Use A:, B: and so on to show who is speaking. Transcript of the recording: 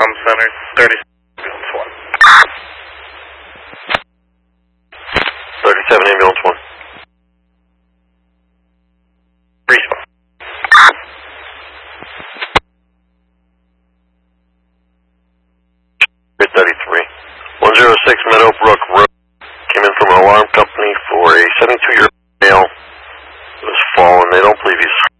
A: comm center, 37
B: ambulance 1. Respawn. 33. 106 Meadowbrook Road. Came in from an alarm company for a 72-year-old male who was fallen. They don't believe he's